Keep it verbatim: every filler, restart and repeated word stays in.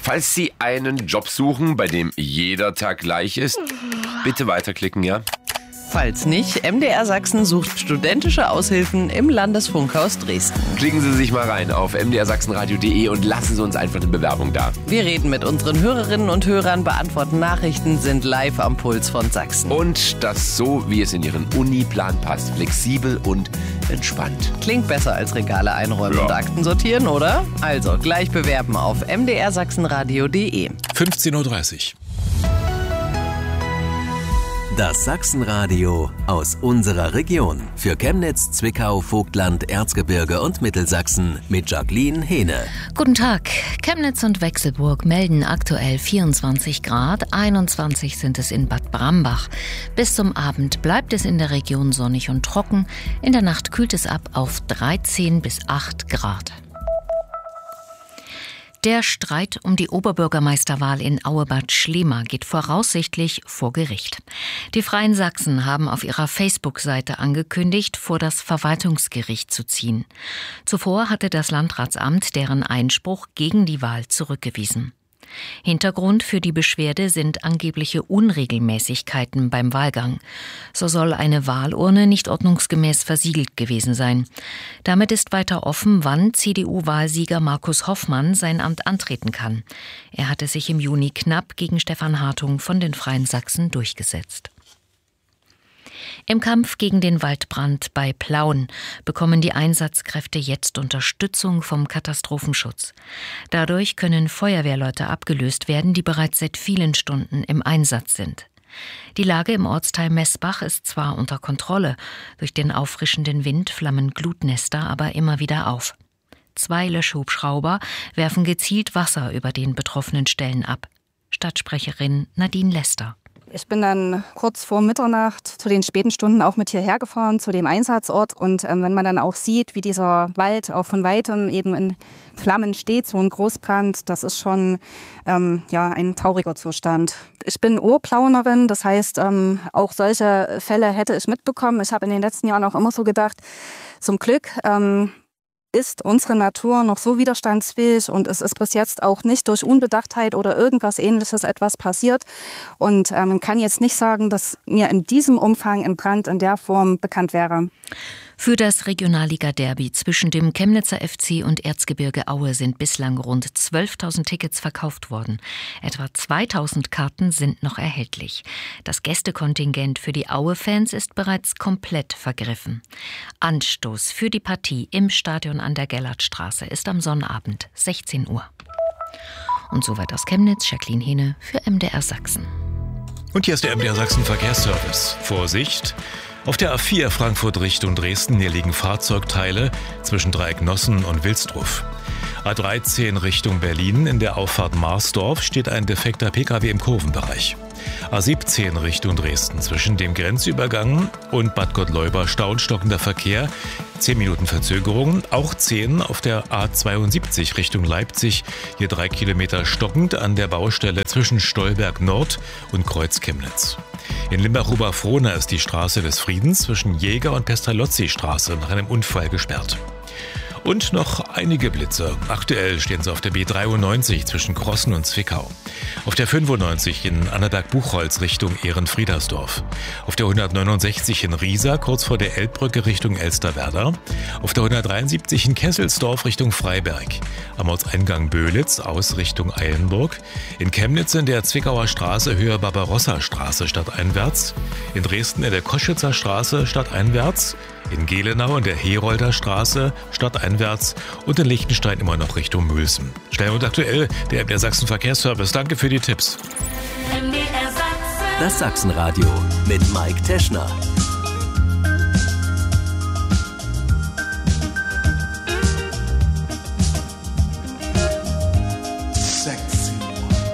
Falls Sie einen Job suchen, bei dem jeder Tag gleich ist, bitte weiterklicken, ja? Falls nicht, M D R Sachsen sucht studentische Aushilfen im Landesfunkhaus Dresden. Klicken Sie sich mal rein auf m d r sachsenradio punkt d e und lassen Sie uns einfach eine Bewerbung da. Wir reden mit unseren Hörerinnen und Hörern, beantworten Nachrichten, sind live am Puls von Sachsen. Und das so, wie es in Ihren Uniplan passt. Flexibel und entspannt. Klingt besser als Regale einräumen Ja. und Akten sortieren, oder? Also gleich bewerben auf m d r sachsenradio punkt d e. fünfzehn Uhr dreißig. Das Sachsenradio aus unserer Region. Für Chemnitz, Zwickau, Vogtland, Erzgebirge und Mittelsachsen mit Jacqueline Hehne. Guten Tag. Chemnitz und Wechselburg melden aktuell vierundzwanzig Grad, einundzwanzig sind es in Bad Brambach. Bis zum Abend bleibt es in der Region sonnig und trocken. In der Nacht kühlt es ab auf dreizehn bis acht Grad. Der Streit um die Oberbürgermeisterwahl in Auebad Schlema geht voraussichtlich vor Gericht. Die Freien Sachsen haben auf ihrer Facebook-Seite angekündigt, vor das Verwaltungsgericht zu ziehen. Zuvor hatte das Landratsamt deren Einspruch gegen die Wahl zurückgewiesen. Hintergrund für die Beschwerde sind angebliche Unregelmäßigkeiten beim Wahlgang. So soll eine Wahlurne nicht ordnungsgemäß versiegelt gewesen sein. Damit ist weiter offen, wann C D U-Wahlsieger Markus Hoffmann sein Amt antreten kann. Er hatte sich im Juni knapp gegen Stefan Hartung von den Freien Sachsen durchgesetzt. Im Kampf gegen den Waldbrand bei Plauen bekommen die Einsatzkräfte jetzt Unterstützung vom Katastrophenschutz. Dadurch können Feuerwehrleute abgelöst werden, die bereits seit vielen Stunden im Einsatz sind. Die Lage im Ortsteil Messbach ist zwar unter Kontrolle, durch den auffrischenden Wind flammen Glutnester aber immer wieder auf. Zwei Löschhubschrauber werfen gezielt Wasser über den betroffenen Stellen ab. Stadtsprecherin Nadine Lester. Ich bin dann kurz vor Mitternacht zu den späten Stunden auch mit hierher gefahren, zu dem Einsatzort. Und ähm, wenn man dann auch sieht, wie dieser Wald auch von Weitem eben in Flammen steht, so ein Großbrand, das ist schon ähm, ja, ein trauriger Zustand. Ich bin Urplaunerin, das heißt, ähm, auch solche Fälle hätte ich mitbekommen. Ich habe in den letzten Jahren auch immer so gedacht, zum Glück ähm, ist unsere Natur noch so widerstandsfähig und es ist bis jetzt auch nicht durch Unbedachtheit oder irgendwas Ähnliches etwas passiert. Und man ähm, kann jetzt nicht sagen, dass mir in diesem Umfang ein Brand in der Form bekannt wäre. Für das Regionalliga-Derby zwischen dem Chemnitzer F C und Erzgebirge Aue sind bislang rund zwölftausend Tickets verkauft worden. Etwa zweitausend Karten sind noch erhältlich. Das Gästekontingent für die Aue-Fans ist bereits komplett vergriffen. Anstoß für die Partie im Stadion an der Gellertstraße ist am Sonnabend sechzehn Uhr. Und soweit aus Chemnitz, Jacqueline Hehne für M D R Sachsen. Und hier ist der M D R Sachsen Verkehrsservice. Vorsicht! Auf der A vier Frankfurt Richtung Dresden, hier liegen Fahrzeugteile zwischen Dreiecknossen und Wilsdruf. A dreizehn Richtung Berlin, in der Auffahrt Marsdorf steht ein defekter Pkw im Kurvenbereich. A siebzehn Richtung Dresden, zwischen dem Grenzübergang und Bad Gottleuba Stau und stockender Verkehr, zehn Minuten Verzögerung. Auch zehn auf der A zweiundsiebzig Richtung Leipzig, hier drei Kilometer stockend an der Baustelle zwischen Stolberg Nord und Kreuz Chemnitz. In Limbach-Oberfrohna ist die Straße des Friedens zwischen Jäger- und Pestalozzi-Straße nach einem Unfall gesperrt. Und noch einige Blitzer. Aktuell stehen sie auf der B dreiundneunzig zwischen Krossen und Zwickau. Auf der fünfundneunzig in Annaberg-Buchholz Richtung Ehrenfriedersdorf. Auf der hundertneunundsechzig in Riesa kurz vor der Elbbrücke Richtung Elsterwerda. Auf der hundertdreiundsiebzig in Kesselsdorf Richtung Freiberg. Am Ortseingang Böhlitz aus Richtung Eilenburg. In Chemnitz in der Zwickauer Straße Höhe Barbarossa-Straße stadteinwärts. In Dresden in der Koschitzer Straße stadteinwärts. In Gelenau in der Herolder Straße stadteinwärts und in Liechtenstein immer noch Richtung Mülsen. Schnell und aktuell der M D R Sachsen Verkehrsservice. Danke für die Tipps. Das Sachsenradio mit Mike Teschner.